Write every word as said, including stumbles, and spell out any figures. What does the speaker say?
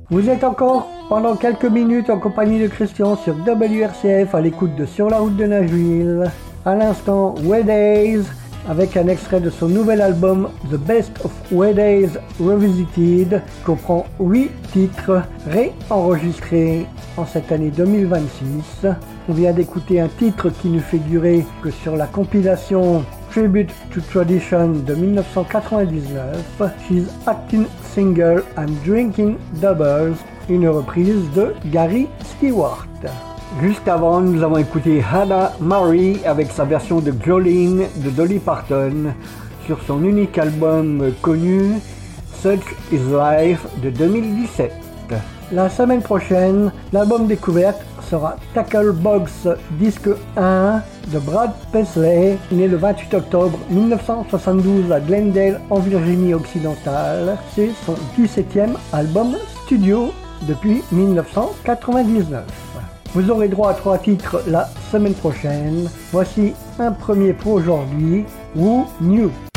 Vous êtes encore pendant quelques minutes en compagnie de Christian sur W R C F à l'écoute de Sur la route de Nashville. À l'instant, Way Days avec un extrait de son nouvel album The Best of Way Days Revisited, qui comprend huit titres réenregistrés en cette année deux mille vingt-six. On vient d'écouter un titre qui ne figurait que sur la compilation Tribute to Tradition de dix-neuf cent quatre-vingt-dix-neuf, She's Acting Single and Drinking Doubles, une reprise de Gary Stewart. Juste avant, nous avons écouté Hannah Murray avec sa version de Jolene de Dolly Parton sur son unique album connu Such is Life de deux mille dix-sept. La semaine prochaine, l'album découverte sera Tacklebox Disque un de Brad Paisley, né le vingt-huit octobre mille neuf cent soixante-douze à Glendale en Virginie occidentale. C'est son dix-septième album studio depuis mille neuf cent quatre-vingt-dix-neuf. Vous aurez droit à trois titres la semaine prochaine. Voici un premier pour aujourd'hui, Who Knew?